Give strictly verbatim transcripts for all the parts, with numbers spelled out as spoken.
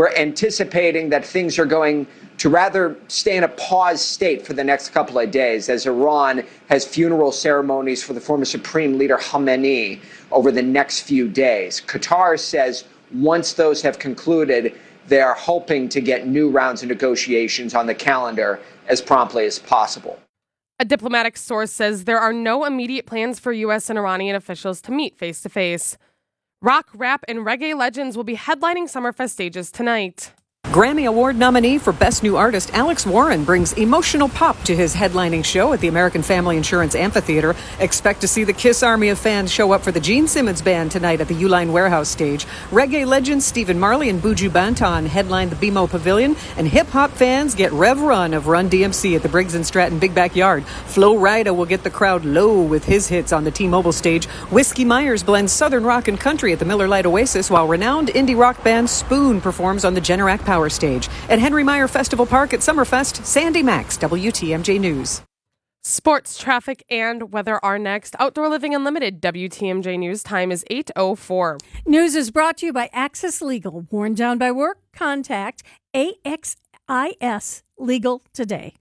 we're anticipating that things are going to rather stay in a pause state for the next couple of days as Iran has funeral ceremonies for the former Supreme Leader Khamenei over the next few days. Qatar says once those have concluded, they are hoping to get new rounds of negotiations on the calendar as promptly as possible. A diplomatic source says there are no immediate plans for U S and Iranian officials to meet face-to-face. Rock, rap, and reggae legends will be headlining Summerfest stages tonight. Grammy Award nominee for Best New Artist Alex Warren brings emotional pop to his headlining show at the American Family Insurance Amphitheater. Expect to see the Kiss Army of fans show up for the Gene Simmons Band tonight at the Uline Warehouse stage. Reggae legends Stephen Marley and Buju Banton headline the B M O Pavilion, and hip-hop fans get Rev Run of Run D M C at the Briggs and Stratton Big Backyard. Flo Rida will get the crowd low with his hits on the T-Mobile stage. Whiskey Myers blends Southern rock and country at the Miller Lite Oasis, while renowned indie rock band Spoon performs on the Generac Power stage. At Henry Meyer Festival Park at Summerfest, Sandy Max, W T M J News. Sports, traffic, and weather are next. Outdoor Living Unlimited, W T M J News time is eight oh four. News is brought to you by Access Legal. Worn down by work? Contact A X I S Legal today.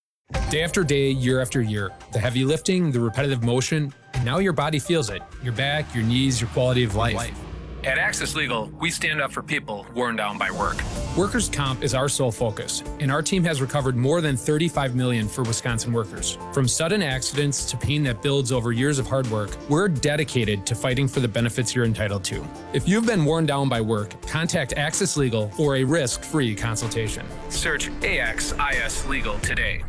Day after day, year after year, the heavy lifting, the repetitive motion, and now your body feels it. Your back, your knees, your quality of life. life. At Access Legal, we stand up for people worn down by work. Workers' comp is our sole focus, and our team has recovered more than thirty-five million dollars for Wisconsin workers. From sudden accidents to pain that builds over years of hard work, we're dedicated to fighting for the benefits you're entitled to. If you've been worn down by work, contact Access Legal for a risk-free consultation. Search A X I S Legal today.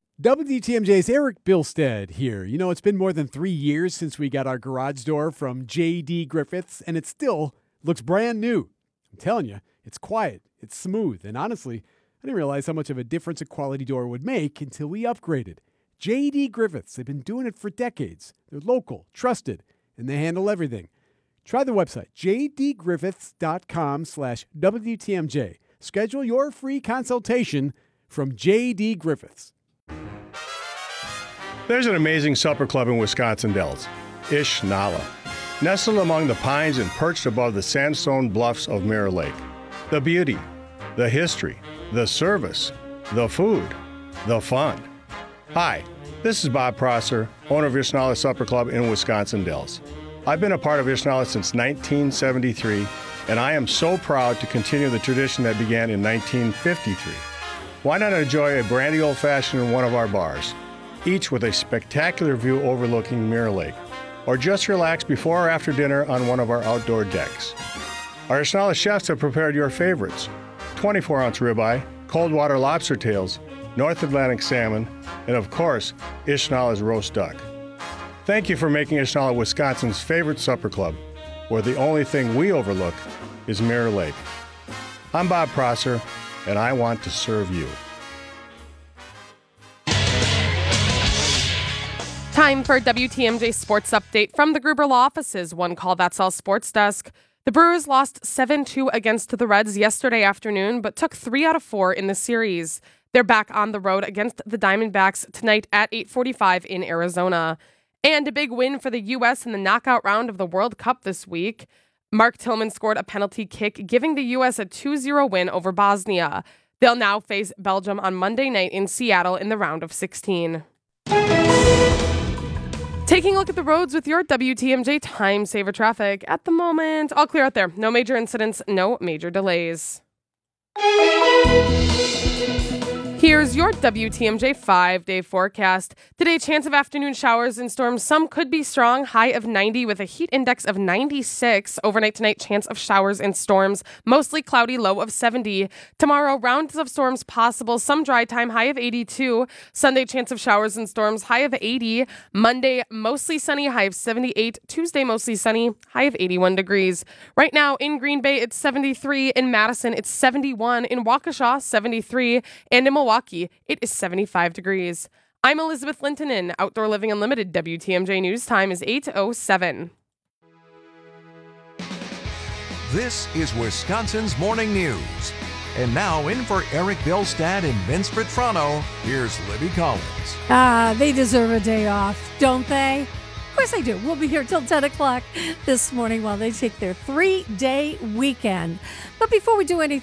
W T M J's Eric Bilstead here. You know, it's been more than three years since we got our garage door from J D Griffiths, and it still looks brand new. I'm telling you, it's quiet, it's smooth, and honestly, I didn't realize how much of a difference a quality door would make until we upgraded. J D Griffiths, they've been doing it for decades. They're local, trusted, and they handle everything. Try the website, jdgriffiths.com slash WTMJ. Schedule your free consultation from J D Griffiths. There's an amazing supper club in Wisconsin Dells, Ish Nala, nestled among the pines and perched above the sandstone bluffs of Mirror Lake. The beauty, the history, the service, the food, the fun. Hi, this is Bob Prosser, owner of Ish Nala Supper Club in Wisconsin Dells. I've been a part of Ish Nala since nineteen seventy-three, and I am so proud to continue the tradition that began in nineteen fifty-three. Why not enjoy a brandy old-fashioned in one of our bars, each with a spectacular view overlooking Mirror Lake, or just relax before or after dinner on one of our outdoor decks. Our Ish Nala chefs have prepared your favorites: twenty-four ounce ribeye, cold water lobster tails, North Atlantic salmon, and of course, Ish Nala's roast duck. Thank you for making Ish Nala Wisconsin's favorite supper club, where the only thing we overlook is Mirror Lake. I'm Bob Prosser, and I want to serve you. Time for W T M J Sports Update from the Gruber Law Office's One Call That's All Sports Desk. The Brewers lost seven two against the Reds yesterday afternoon, but took three out of four in the series. They're back on the road against the Diamondbacks tonight at eight forty-five in Arizona. And a big win for the U S in the knockout round of the World Cup this week. Mark Tillman scored a penalty kick, giving the U S a two zero win over Bosnia. They'll now face Belgium on Monday night in Seattle in the round of sixteen. Taking a look at the roads with your W T M J Time Saver traffic. At the moment, all clear out there. No major incidents, no major delays. Here's your W T M J five-day forecast. Today, chance of afternoon showers and storms. Some could be strong, high of ninety with a heat index of ninety-six. Overnight tonight, chance of showers and storms. Mostly cloudy, low of seventy. Tomorrow, rounds of storms possible. Some dry time, high of eighty-two. Sunday, chance of showers and storms, high of eighty. Monday, mostly sunny, high of seventy-eight. Tuesday, mostly sunny, high of eighty-one degrees. Right now, in Green Bay, it's seventy-three. In Madison, it's seventy-one. In Waukesha, seventy-three. And in Milwaukee, it is seventy-five degrees. I'm Elizabeth Lintonen. Outdoor Living Unlimited W T M J News time is eight oh seven. This is Wisconsin's Morning News. And now in for Eric Bilstead and Vince Vitrano, here's Libby Collins. Ah, they deserve a day off, don't they? Of course they do. We'll be here till ten o'clock this morning while they take their three-day weekend. But before we do anything